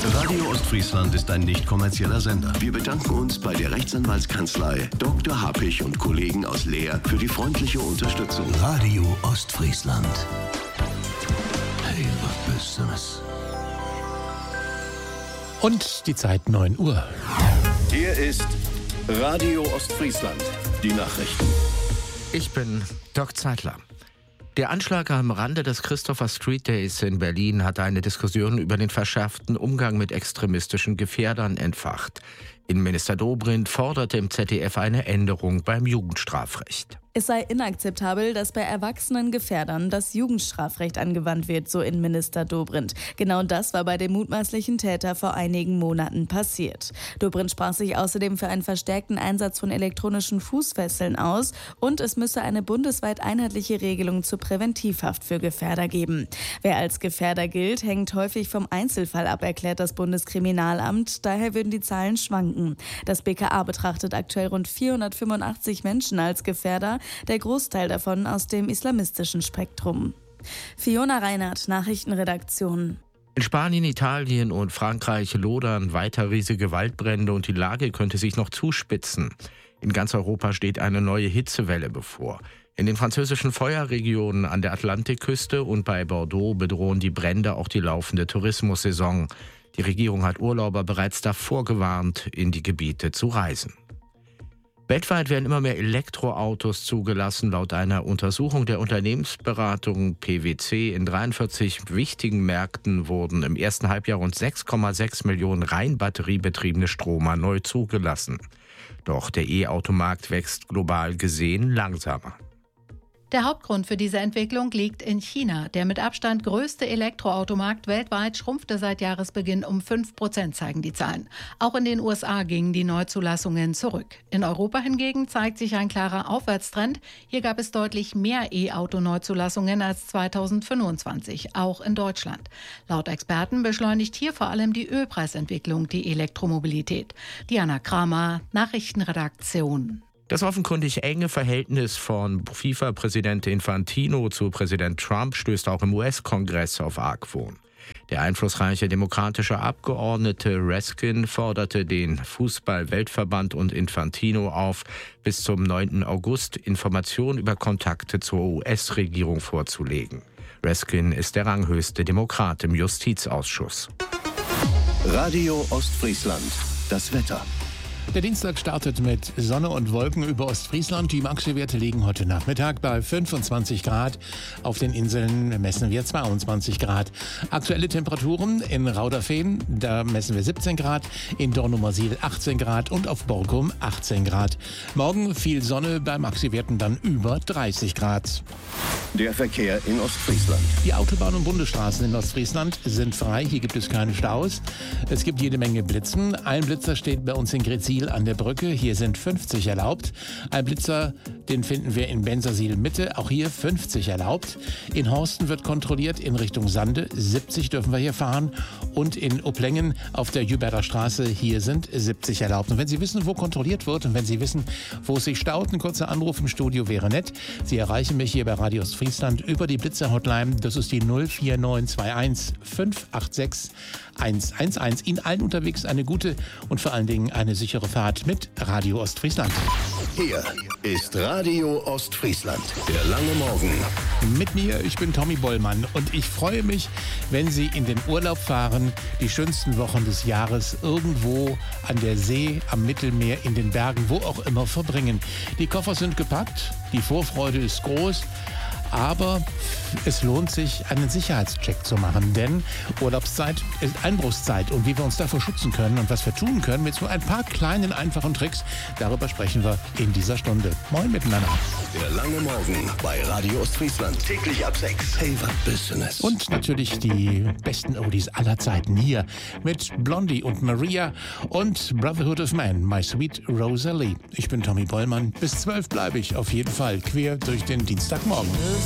Radio Ostfriesland ist ein nicht kommerzieller Sender. Wir bedanken uns bei der Rechtsanwaltskanzlei Dr. Happig und Kollegen aus Leer für die freundliche Unterstützung. Radio Ostfriesland. Hey, was Business. Und die Zeit 9 Uhr. Hier ist Radio Ostfriesland. Die Nachrichten. Ich bin Dirk Zeitler. Der Anschlag am Rande des Christopher Street Days in Berlin hat eine Diskussion über den verschärften Umgang mit extremistischen Gefährdern entfacht. Innenminister Dobrindt forderte im ZDF eine Änderung beim Jugendstrafrecht. Es sei inakzeptabel, dass bei erwachsenen Gefährdern das Jugendstrafrecht angewandt wird, so Innenminister Dobrindt. Genau das war bei dem mutmaßlichen Täter vor einigen Monaten passiert. Dobrindt sprach sich außerdem für einen verstärkten Einsatz von elektronischen Fußfesseln aus und es müsse eine bundesweit einheitliche Regelung zur Präventivhaft für Gefährder geben. Wer als Gefährder gilt, hängt häufig vom Einzelfall ab, erklärt das Bundeskriminalamt. Daher würden die Zahlen schwanken. Das BKA betrachtet aktuell rund 485 Menschen als Gefährder, der Großteil davon aus dem islamistischen Spektrum. Fiona Reinhardt, Nachrichtenredaktion. In Spanien, Italien und Frankreich lodern weiter riesige Waldbrände und die Lage könnte sich noch zuspitzen. In ganz Europa steht eine neue Hitzewelle bevor. In den französischen Feuerregionen an der Atlantikküste und bei Bordeaux bedrohen die Brände auch die laufende Tourismussaison. Die Regierung hat Urlauber bereits davor gewarnt, in die Gebiete zu reisen. Weltweit werden immer mehr Elektroautos zugelassen. Laut einer Untersuchung der Unternehmensberatung PwC in 43 wichtigen Märkten wurden im ersten Halbjahr rund 6,6 Millionen rein batteriebetriebene Stromer neu zugelassen. Doch der E-Automarkt wächst global gesehen langsamer. Der Hauptgrund für diese Entwicklung liegt in China. Der mit Abstand größte Elektroautomarkt weltweit schrumpfte seit Jahresbeginn um 5%, zeigen die Zahlen. Auch in den USA gingen die Neuzulassungen zurück. In Europa hingegen zeigt sich ein klarer Aufwärtstrend. Hier gab es deutlich mehr E-Auto-Neuzulassungen als 2025, auch in Deutschland. Laut Experten beschleunigt hier vor allem die Ölpreisentwicklung die Elektromobilität. Diana Kramer, Nachrichtenredaktion. Das offenkundig enge Verhältnis von FIFA-Präsident Infantino zu Präsident Trump stößt auch im US-Kongress auf Argwohn. Der einflussreiche demokratische Abgeordnete Raskin forderte den Fußball-Weltverband und Infantino auf, bis zum 9. August Informationen über Kontakte zur US-Regierung vorzulegen. Raskin ist der ranghöchste Demokrat im Justizausschuss. Radio Ostfriesland. Das Wetter. Der Dienstag startet mit Sonne und Wolken über Ostfriesland. Die Maxi-Werte liegen heute Nachmittag bei 25 Grad. Auf den Inseln messen wir 22 Grad. Aktuelle Temperaturen in Rauderfehn, da messen wir 17 Grad, in Dornumersiel 18 Grad und auf Borkum 18 Grad. Morgen viel Sonne, bei Maxi-Werten dann über 30 Grad. Der Verkehr in Ostfriesland. Die Autobahnen und Bundesstraßen in Ostfriesland sind frei. Hier gibt es keine Staus. Es gibt jede Menge Blitzen. Ein Blitzer steht bei uns in Gretzil an der Brücke. Hier sind 50 erlaubt. Ein Blitzer, den finden wir in Bensersiel Mitte. Auch hier 50 erlaubt. In Horsten wird kontrolliert in Richtung Sande. 70 dürfen wir hier fahren. Und in Uplengen auf der Jüberter Straße, hier sind 70 erlaubt. Und wenn Sie wissen, wo kontrolliert wird und wenn Sie wissen, wo es sich staut, ein kurzer Anruf im Studio wäre nett. Sie erreichen mich hier bei Radio Ostfriesland über die Blitzer-Hotline. Das ist die 04921 586 111. Ihnen allen unterwegs eine gute und vor allen Dingen eine sichere Fahrt mit Radio Ostfriesland. Hier ist Radio Ostfriesland. Der lange Morgen. Mit mir, ich bin Tommy Bollmann und ich freue mich, wenn Sie in den Urlaub fahren, die schönsten Wochen des Jahres irgendwo an der See, am Mittelmeer, in den Bergen, wo auch immer verbringen. Die Koffer sind gepackt, die Vorfreude ist groß. Aber es lohnt sich, einen Sicherheitscheck zu machen, denn Urlaubszeit ist Einbruchszeit. Und wie wir uns davor schützen können und was wir tun können mit so ein paar kleinen, einfachen Tricks, darüber sprechen wir in dieser Stunde. Moin miteinander. Der lange Morgen bei Radio Ostfriesland. Täglich ab 6. Hey, was Business. Und natürlich die besten Oldies aller Zeiten hier mit Blondie und Maria und Brotherhood of Man, My Sweet Rosalie. Ich bin Tommy Bollmann. Bis 12 bleibe ich auf jeden Fall quer durch den Dienstagmorgen.